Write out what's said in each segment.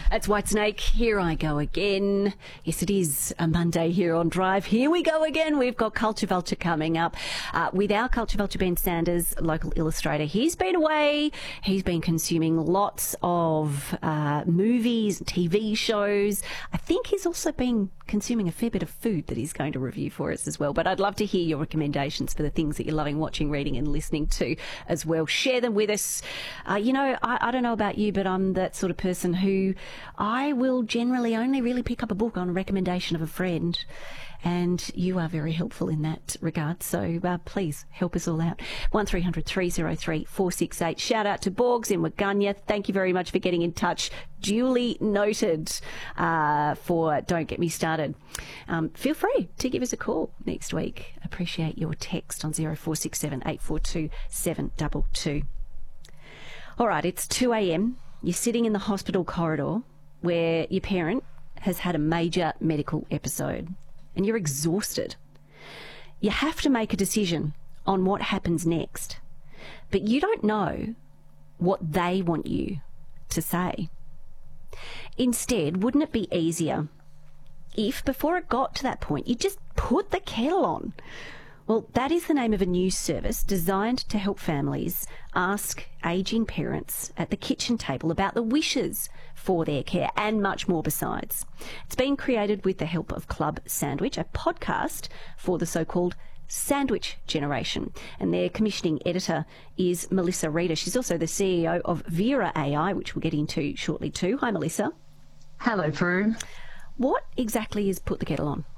It's Whitesnake. Here I go again. Yes, it is a Monday here on Drive. Here we go again. We've got Culture Vulture coming up with our Culture Vulture, Ben Sanders, local illustrator. He's been away. He's been consuming lots of movies, TV shows. I think he's also been consuming a fair bit of food that he's going to review for us as well. But I'd love to hear your recommendations for the things that you're loving watching, reading and listening to as well. Share them with us. I don't know about you, but I'm that sort of person who I will generally only really pick up a book on a recommendation of a friend. And you are very helpful in that regard. So please help us all out. 1300 303 468. Shout out to Borgs in Waggunya. Thank you very much for getting in touch. Duly noted for Don't Get Me Started. Feel free to give us a call next week. Appreciate your text on 0467 842 722. All right, it's 2 a.m. You're sitting in the hospital corridor where your parent has had a major medical episode and you're exhausted. You have to make a decision on what happens next, but you don't know what they want you to say. Instead, wouldn't it be easier if, before it got to that point, you just put the kettle on? Well, that is the name of a news service designed to help families ask ageing parents at the kitchen table about the wishes for their care and much more besides. It's been created with the help of Club Sandwich, a podcast for the so-called sandwich generation. And their commissioning editor is Melissa Reeder. She's also the CEO of Vera AI, which we'll get into shortly too. Hi, Melissa. Hello, Prue. What exactly is Put the Kettle On?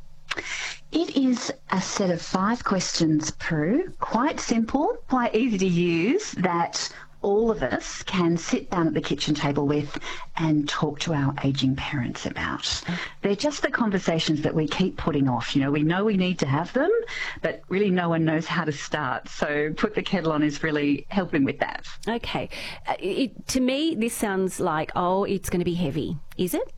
It is a set of 5 questions, Prue. Quite simple, quite easy to use, that all of us can sit down at the kitchen table with and talk to our ageing parents about. They're just the conversations that we keep putting off. You know we need to have them, but really no one knows how to start. So Put the Kettle On is really helping with that. Okay. To me, this sounds like, it's going to be heavy. Is it?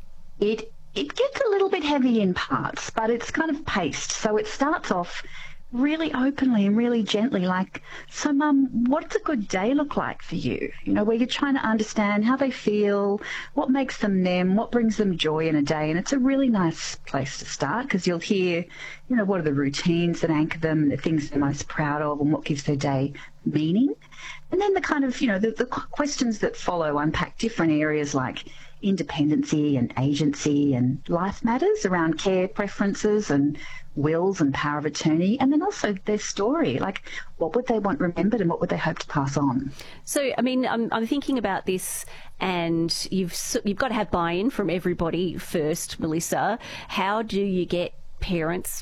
It gets a little bit heavy in parts, but it's kind of paced. So it starts off really openly and really gently, like, so Mum, what does a good day look like for you? You know, where you're trying to understand how they feel, what makes them them, what brings them joy in a day. And it's a really nice place to start because you'll hear, what are the routines that anchor them, the things they're most proud of and what gives their day meaning. And then the kind of, the questions that follow unpack different areas like independency and agency and life matters around care preferences and wills and power of attorney, and then also their story, like what would they want remembered and what would they hope to pass on. So, I'm thinking about this, and you've got to have buy-in from everybody first, Melissa. How do you get parents